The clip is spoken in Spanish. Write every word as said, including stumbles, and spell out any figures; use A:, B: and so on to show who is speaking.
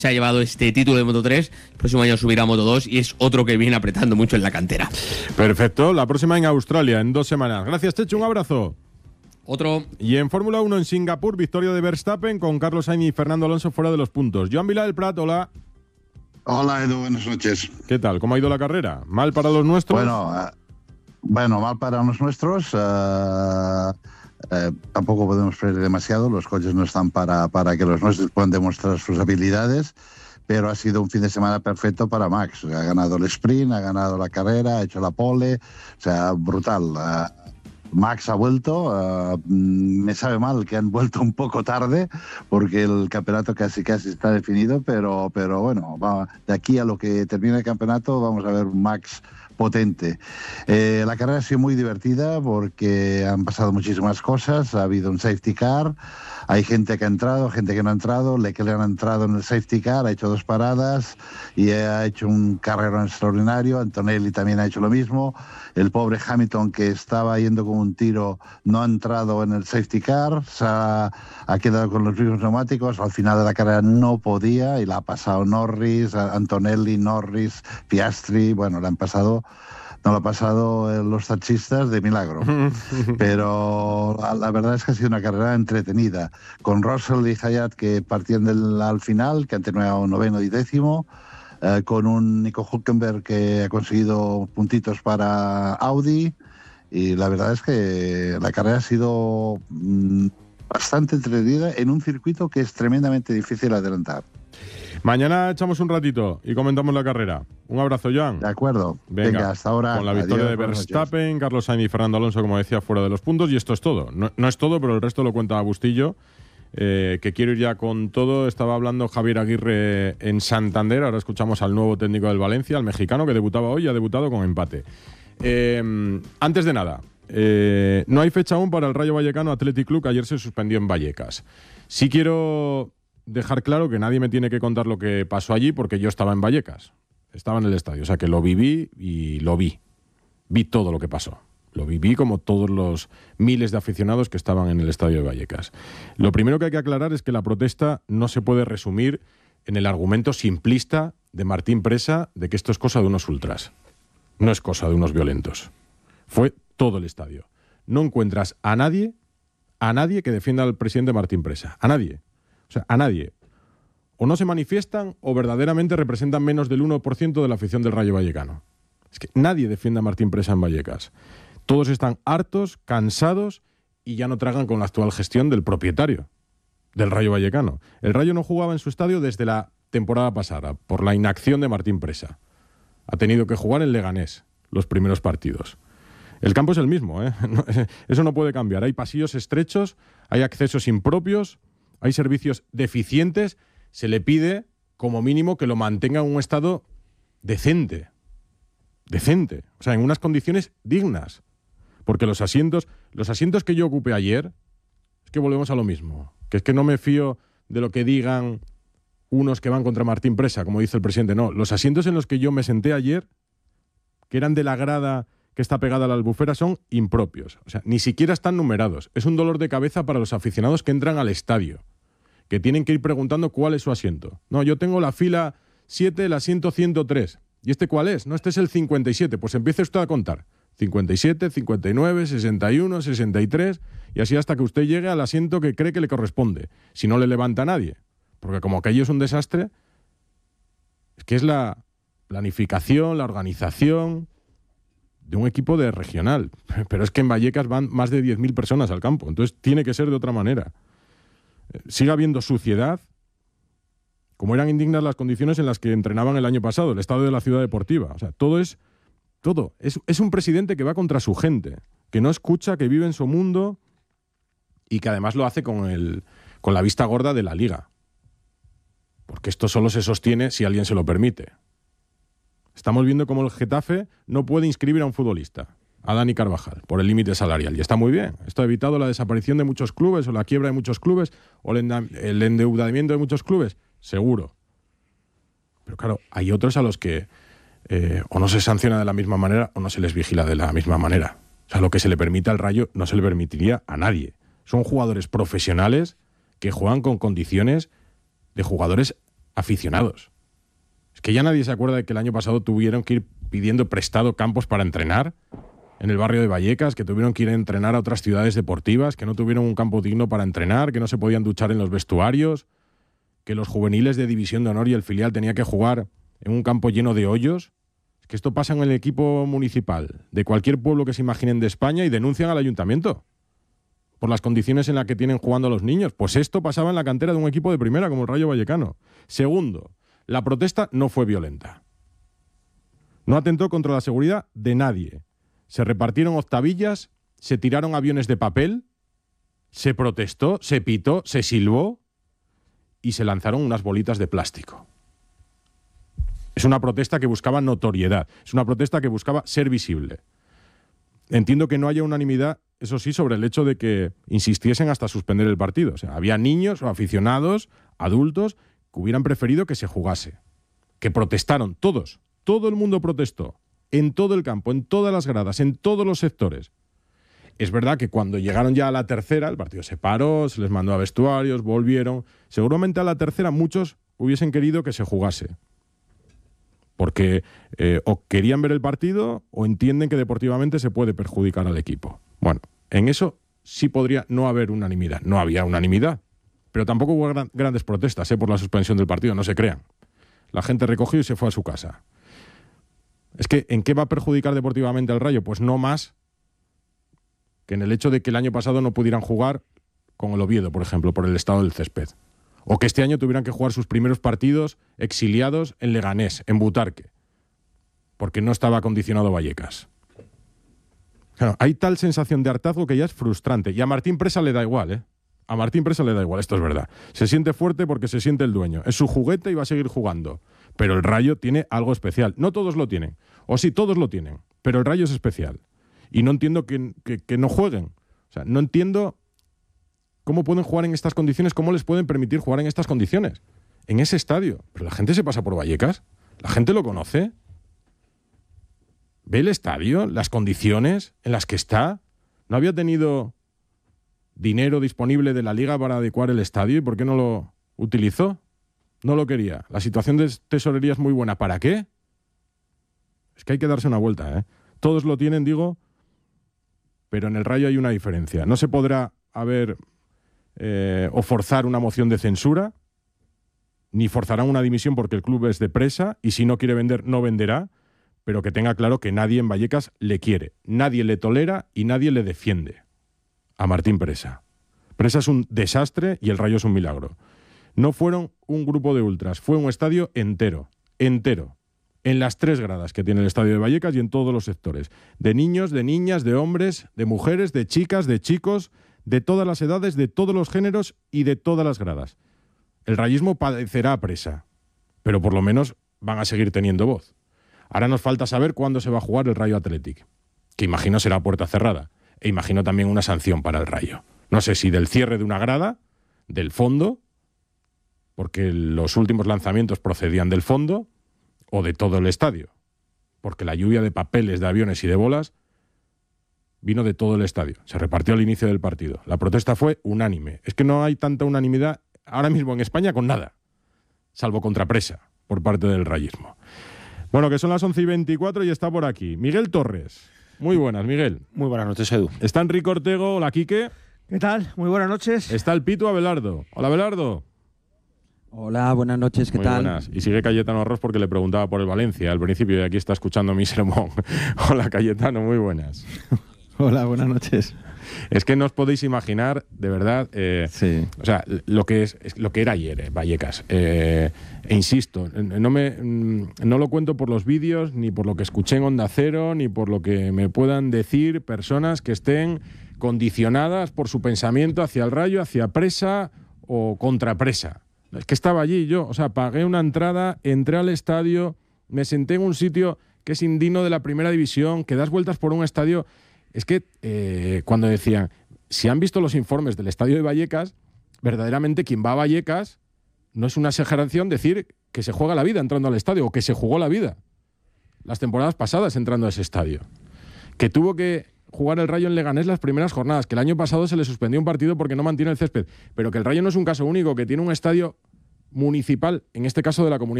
A: se ha llevado este título de Moto tres, el próximo año subirá a Moto dos y es otro que viene apretando mucho en la cantera.
B: Perfecto, la próxima en Australia, en dos semanas. Gracias, Chechu, un abrazo.
A: Otro.
B: Y en Fórmula uno en Singapur, victoria de Verstappen con Carlos Sainz y Fernando Alonso fuera de los puntos. Joan Vila del Prat, hola.
C: Hola, Edu, buenas noches.
B: ¿Qué tal? ¿Cómo ha ido la carrera? ¿Mal para los nuestros?
C: Bueno, uh, bueno mal para los nuestros. Uh, uh, tampoco podemos pedir demasiado. Los coches no están para, para que los nuestros puedan demostrar sus habilidades. Pero ha sido un fin de semana perfecto para Max. Ha ganado el sprint, ha ganado la carrera, ha hecho la pole. O sea, brutal. Uh, Max ha vuelto, uh, me sabe mal que han vuelto un poco tarde porque el campeonato casi casi está definido, pero, pero bueno, va, de aquí a lo que termine el campeonato vamos a ver un Max potente. Eh, la carrera ha sido muy divertida porque han pasado muchísimas cosas, ha habido un safety car, hay gente que ha entrado, gente que no ha entrado, Leclerc ha entrado en el safety car, ha hecho dos paradas y ha hecho un carrerón extraordinario, Antonelli también ha hecho lo mismo, el pobre Hamilton que estaba yendo con un tiro no ha entrado en el safety car, se ha, ha quedado con los mismos neumáticos, al final de la carrera no podía y la ha pasado Norris, Antonelli, Norris, Piastri, bueno, le han pasado... No lo ha pasado los taxistas de milagro, pero la, la verdad es que ha sido una carrera entretenida, con Russell y Hayat que partían del, al final, que han terminado noveno y décimo, eh, con un Nico Hülkenberg que ha conseguido puntitos para Audi, y la verdad es que la carrera ha sido mmm, bastante entretenida en un circuito que es tremendamente difícil adelantar.
B: Mañana echamos un ratito y comentamos la carrera. Un abrazo, Joan.
C: De acuerdo.
B: Venga,
C: Venga hasta ahora.
B: Con la victoria
C: Adiós,
B: de Verstappen, Carlos Sainz y Fernando Alonso, como decía, fuera de los puntos. Y esto es todo. No, no es todo, pero el resto lo cuenta Bustillo. Eh, que quiero ir ya con todo. Estaba hablando Javier Aguirre en Santander. Ahora escuchamos al nuevo técnico del Valencia, al mexicano, que debutaba hoy y ha debutado con empate. Eh, antes de nada, eh, no hay fecha aún para el Rayo Vallecano Athletic Club, que ayer se suspendió en Vallecas. Sí quiero dejar claro que nadie me tiene que contar lo que pasó allí porque yo estaba en Vallecas, estaba en el estadio, o sea que lo viví y lo vi, vi todo lo que pasó, lo viví como todos los miles de aficionados que estaban en el estadio de Vallecas. Lo primero que hay que aclarar es que la protesta no se puede resumir en el argumento simplista de Martín Presa de que esto es cosa de unos ultras, no es cosa de unos violentos, fue todo el estadio. No encuentras a nadie, a nadie que defienda al presidente Martín Presa, a nadie. O sea, a nadie. O no se manifiestan o verdaderamente representan menos del uno por ciento de la afición del Rayo Vallecano. Es que nadie defiende a Martín Presa en Vallecas. Todos están hartos, cansados y ya no tragan con la actual gestión del propietario del Rayo Vallecano. El Rayo no jugaba en su estadio desde la temporada pasada por la inacción de Martín Presa. Ha tenido que jugar en Leganés los primeros partidos. El campo es el mismo, ¿eh? Eso no puede cambiar. Hay pasillos estrechos, hay accesos impropios, hay servicios deficientes, se le pide como mínimo que lo mantenga en un estado decente, decente, o sea, en unas condiciones dignas, porque los asientos, los asientos que yo ocupé ayer, es que volvemos a lo mismo, que es que no me fío de lo que digan unos que van contra Martín Presa, como dice el presidente, no, los asientos en los que yo me senté ayer, que eran de la grada que está pegada a la albufera, son impropios, o sea, ni siquiera están numerados, es un dolor de cabeza para los aficionados que entran al estadio, que tienen que ir preguntando cuál es su asiento. No, yo tengo la fila siete, el asiento ciento tres. ¿Y este cuál es? No, este es el cincuenta y siete. Pues empiece usted a contar. cincuenta y siete, cincuenta y nueve, sesenta y uno, sesenta y tres, y así hasta que usted llegue al asiento que cree que le corresponde. Si no le levanta a nadie. Porque como aquello es un desastre, es que es la planificación, la organización de un equipo de regional. Pero es que en Vallecas van más de diez mil personas al campo. Entonces tiene que ser de otra manera. Sigue habiendo suciedad, como eran indignas las condiciones en las que entrenaban el año pasado, el estado de la ciudad deportiva. O sea, todo es, todo. Es, es un presidente que va contra su gente, que no escucha, que vive en su mundo y que además lo hace con, el, con la vista gorda de la Liga. Porque esto solo se sostiene si alguien se lo permite. Estamos viendo cómo el Getafe no puede inscribir a un futbolista, a Dani Carvajal, por el límite salarial. Y está muy bien. Esto ha evitado la desaparición de muchos clubes o la quiebra de muchos clubes o el endeudamiento de muchos clubes. Seguro. Pero claro, hay otros a los que eh, o no se sanciona de la misma manera o no se les vigila de la misma manera. O sea, lo que se le permite al Rayo no se le permitiría a nadie. Son jugadores profesionales que juegan con condiciones de jugadores aficionados. Es que ya nadie se acuerda de que el año pasado tuvieron que ir pidiendo prestado campos para entrenar en el barrio de Vallecas, que tuvieron que ir a entrenar a otras ciudades deportivas, que no tuvieron un campo digno para entrenar, que no se podían duchar en los vestuarios, que los juveniles de División de Honor y el filial tenían que jugar en un campo lleno de hoyos. Es que esto pasa en el equipo municipal de cualquier pueblo que se imaginen de España y denuncian al ayuntamiento por las condiciones en las que tienen jugando los niños. Pues esto pasaba en la cantera de un equipo de primera como el Rayo Vallecano. Segundo, la protesta no fue violenta. No atentó contra la seguridad de nadie. Se repartieron octavillas, se tiraron aviones de papel, se protestó, se pitó, se silbó y se lanzaron unas bolitas de plástico. Es una protesta que buscaba notoriedad, es una protesta que buscaba ser visible. Entiendo que no haya unanimidad, eso sí, sobre el hecho de que insistiesen hasta suspender el partido. O sea, había niños o aficionados, adultos, que hubieran preferido que se jugase. Que protestaron, todos, todo el mundo protestó, en todo el campo, en todas las gradas, en todos los sectores. Es verdad que cuando llegaron ya a la tercera, el partido se paró, se les mandó a vestuarios, volvieron. Seguramente a la tercera muchos hubiesen querido que se jugase. Porque eh, o querían ver el partido o entienden que deportivamente se puede perjudicar al equipo. Bueno, en eso sí podría no haber unanimidad. No había unanimidad, pero tampoco hubo gran, grandes protestas eh, por la suspensión del partido, no se crean. La gente recogió y se fue a su casa. Es que, ¿en qué va a perjudicar deportivamente al Rayo? Pues no más que en el hecho de que el año pasado no pudieran jugar con el Oviedo, por ejemplo, por el estado del césped. O que este año tuvieran que jugar sus primeros partidos exiliados en Leganés, en Butarque, porque no estaba acondicionado Vallecas. Claro, hay tal sensación de hartazgo que ya es frustrante. Y a Martín Presa le da igual, ¿eh? A Martín Presa le da igual, esto es verdad. Se siente fuerte porque se siente el dueño. Es su juguete y va a seguir jugando. Pero el Rayo tiene algo especial. No todos lo tienen. O sí, todos lo tienen. Pero el Rayo es especial. Y no entiendo que, que, que no jueguen. O sea, no entiendo cómo pueden jugar en estas condiciones, cómo les pueden permitir jugar en estas condiciones. En ese estadio. Pero la gente se pasa por Vallecas. La gente lo conoce. Ve el estadio, las condiciones en las que está. No había tenido dinero disponible de la liga para adecuar el estadio. ¿Y por qué no lo utilizó? No lo quería. La situación de tesorería es muy buena. ¿Para qué? Es que hay que darse una vuelta, ¿eh? Todos lo tienen, digo, pero en el Rayo hay una diferencia. No se podrá haber eh, o forzar una moción de censura, ni forzarán una dimisión porque el club es de Presa y si no quiere vender, no venderá, pero que tenga claro que nadie en Vallecas le quiere, nadie le tolera y nadie le defiende a Martín Presa. Presa es un desastre y el Rayo es un milagro. No fueron un grupo de ultras, fue un estadio entero, entero, en las tres gradas que tiene el estadio de Vallecas y en todos los sectores. De niños, de niñas, de hombres, de mujeres, de chicas, de chicos, de todas las edades, de todos los géneros y de todas las gradas. El rayismo padecerá a Presa, pero por lo menos van a seguir teniendo voz. Ahora nos falta saber cuándo se va a jugar el Rayo Athletic, que imagino será a puerta cerrada, e imagino también una sanción para el Rayo. No sé si del cierre de una grada, del fondo, porque los últimos lanzamientos procedían del fondo, o de todo el estadio, porque la lluvia de papeles, de aviones y de bolas vino de todo el estadio. Se repartió al inicio del partido. La protesta fue unánime. Es que no hay tanta unanimidad ahora mismo en España con nada, salvo contra Presa, por parte del rayismo. Bueno, que son las once y veinticuatro y está por aquí Miguel Torres. Muy buenas, Miguel.
D: Muy buenas noches, Edu.
B: Está Enrique Ortego. Hola, Quique.
E: ¿Qué tal? Muy buenas noches.
B: Está el Pitu Abelardo. Hola, Abelardo.
F: Hola, buenas noches, ¿qué
B: Muy
F: tal?
B: Buenas. Y sigue Cayetano Ross porque le preguntaba por el Valencia al principio y aquí está escuchando mi sermón. Hola, Cayetano, muy buenas.
F: Hola, buenas noches.
B: Es que no os podéis imaginar, de verdad, eh,
F: sí.
B: o sea, lo que es, lo que era ayer, eh, Vallecas. Eh, e insisto, no me, no lo cuento por los vídeos, ni por lo que escuché en Onda Cero, ni por lo que me puedan decir personas que estén condicionadas por su pensamiento hacia el Rayo, hacia Presa o contra Presa. Es que estaba allí yo, o sea, pagué una entrada, entré al estadio, me senté en un sitio que es indigno de la primera división, que das vueltas por un estadio. Es que eh, cuando decían, si han visto los informes del estadio de Vallecas, verdaderamente quien va a Vallecas no es una exageración decir que se juega la vida entrando al estadio o que se jugó la vida las temporadas pasadas entrando a ese estadio. Que tuvo que jugar el Rayo en Leganés las primeras jornadas, que el año pasado se le suspendió un partido porque no mantiene el césped, pero que el Rayo no es un caso único, que tiene un estadio municipal, en este caso de la Comunidad